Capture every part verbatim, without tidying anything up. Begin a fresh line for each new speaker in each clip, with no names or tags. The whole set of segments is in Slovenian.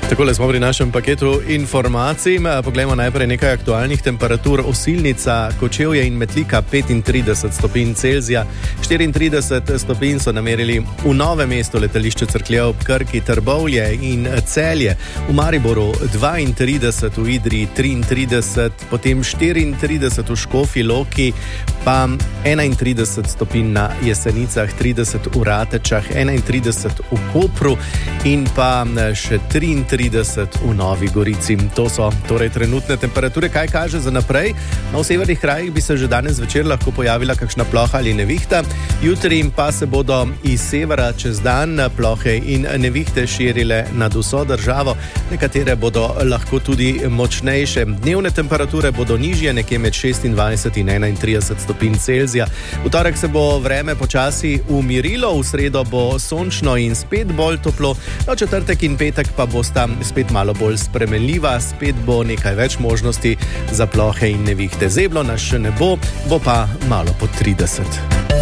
Takole smo pri našem paketu informacij. Poglejmo najprej nekaj aktualnih temperatur. Osilnica, Kočevje in Metlika petintrideset stopinj Celzija, štiriintrideset stopinj so namerili v Novem mestu, letališče Cerklje ob Krki, Trbovlje in Celje. V Mariboru dvaintrideset, v Idriji triintrideset, potem štiriintrideset v Škofji Loki, pa enaintrideset stopinj na Jesenicah, trideset v Ratečah, enaintrideset v Kopru in pa še triintrideset v Novi Gorici. To so torej trenutne temperature. Kaj kaže za naprej? Na severnih krajih bi se že danes večer lahko pojavila kakšna ploha ali nevihta. Jutri pa se bodo iz severa čez dan plohe in nevihte širile nad vso državo. Nekatere bodo lahko tudi močnejše. Dnevne temperature bodo nižje, nekje med šestindvajset in enaintrideset stopinj Celzija. V torek se bo vreme počasi umirilo, v sredo bo sončno in spet bolj toplo, no četrtek in petek pa bosta spet malo bolj spremenljiva, spet bo nekaj več možnosti za plohe in nevihte. Zeblo nas še ne bo, bo pa malo pod trideset.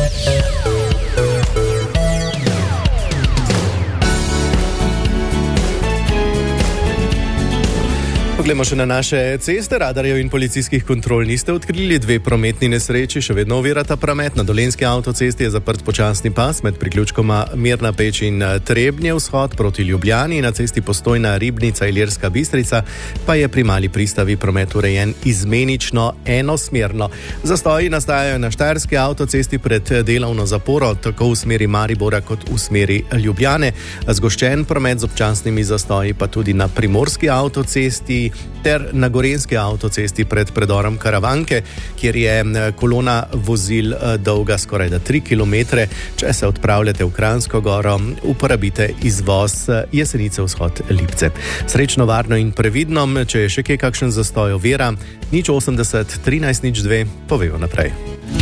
Poglejmo še na naše ceste. Radarjev in policijskih kontrol niste odkrili. Dve prometni nesreči še vedno ovirata promet. Na Dolenjski avtocesti je zaprt počasni pas med priključkoma Mirna Peč in Trebnje vzhod proti Ljubljani. Na cesti Postojna Ribnica Ilirska Bistrica pa je pri Mali pristavi promet urejen izmenično enosmerno. Zastoji nastajajo na Štajerski avtocesti pred delovno zaporo, tako v smeri Maribora kot v smeri Ljubljane. Zgoščen promet z občasnimi zastoji pa tudi na Primorski avtocesti ter na Gorenjski avtocesti pred predorom Karavanke, kjer je kolona vozil dolga skoraj da tri kilometre. Če se odpravljate v Kranjsko Goro, uporabite izvoz Jesenice vzhod Lipce. Srečno, varno in previdno. Če je še kje kakšen zastoj ovira, nič osemdeset, trinajst nič dve, povejo naprej.